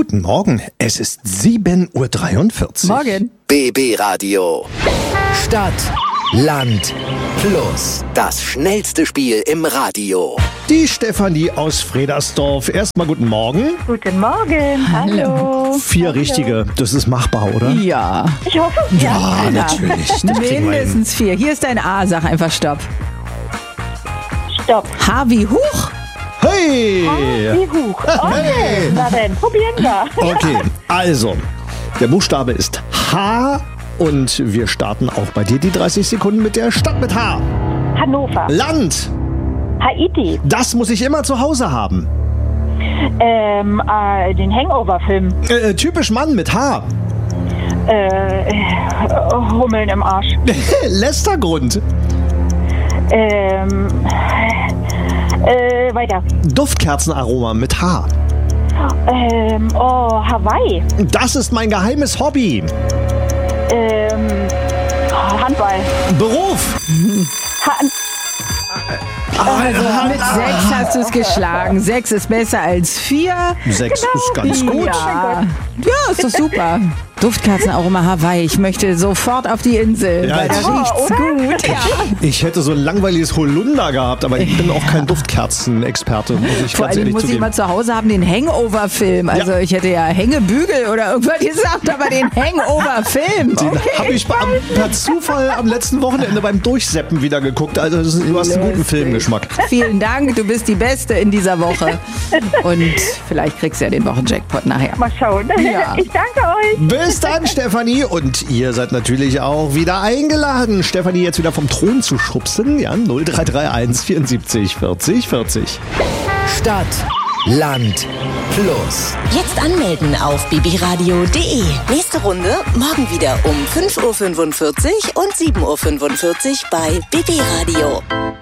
Guten Morgen, es ist 7:43 Uhr. Morgen. BB Radio. Stadt, Land, Plus. Das schnellste Spiel im Radio. Die Stefanie aus Fredersdorf. Erstmal guten Morgen. Guten Morgen, hallo. 4 richtige, das ist machbar, oder? Ja, Ich hoffe, ja. Natürlich. Das kriegen wir hin. mindestens 4. Hier ist dein A, sag einfach Stopp. Stopp. H wie Huch. Hey! Wie hoch. Okay, na dann, probieren wir. Okay, also, der Buchstabe ist H und wir starten auch bei dir die 30 Sekunden mit der Stadt mit H. Hannover. Land, Haiti. das muss ich immer zu Hause haben. Den Hangover-Film. Typisch Mann mit H. Hummeln im Arsch. Lästergrund, Weiter. Duftkerzenaroma mit H. Hawaii. Das ist mein geheimes Hobby. Handball. Beruf. Also mit 6 hast du es geschlagen. 6 ist besser als 4. 6 ist ganz gut. Ja, ist doch super. Duftkerzenaroma Hawaii. Ich möchte sofort auf die Insel, Ja, weil da jetzt- riecht's gut. Ja. Ich hätte so ein langweiliges Holunder gehabt, aber ich bin auch kein Duftkerzenexperte, muss ich Vor ganz allem ehrlich muss ich zugeben. mal zu Hause haben, den Hangover-Film. Also ich hätte ja Hängebügel oder irgendwas gesagt, aber den Hangover-Film. Den habe ich per Zufall am letzten Wochenende beim Durchseppen wieder geguckt. Also du hast einen guten Lustig. Filmgeschmack. Vielen Dank, du bist die Beste in dieser Woche. Und vielleicht kriegst du ja den Wochenjackpot nachher. Mal schauen. Ja. Ich danke euch. Bis dann, Stefanie. Und ihr seid natürlich auch wieder eingeladen, Stefanie jetzt wieder vom Thron zu schubsen. Ja, 0331 74 40 40. Stadt, Land, Plus. Jetzt anmelden auf bbradio.de. Nächste Runde morgen wieder um 5:45 Uhr und 7:45 Uhr bei BB Radio.